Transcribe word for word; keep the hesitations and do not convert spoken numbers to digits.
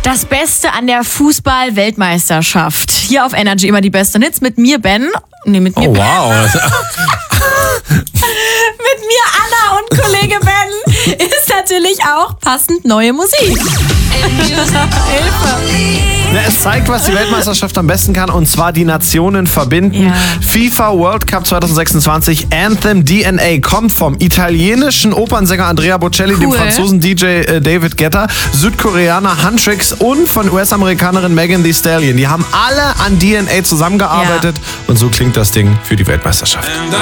Das Beste an der Fußball-Weltmeisterschaft. Hier auf Energy immer die besten Hits mit mir, Ben. Nee, mit mir. Oh, wow. Mit mir, Anna, und Kollege Ben ist natürlich auch passend neue Musik. Hilfe. Ja, es zeigt, was die Weltmeisterschaft am besten kann, und zwar die Nationen verbinden. Ja. FIFA World Cup zwanzig sechsundzwanzig Anthem D N A kommt vom italienischen Opernsänger Andrea Bocelli, Cool. dem Franzosen D J äh, David Guetta, Südkoreaner Huntrix und von U S-Amerikanerin Megan Thee Stallion. Die haben alle an D N A zusammengearbeitet, Ja. und so klingt das Ding für die Weltmeisterschaft. And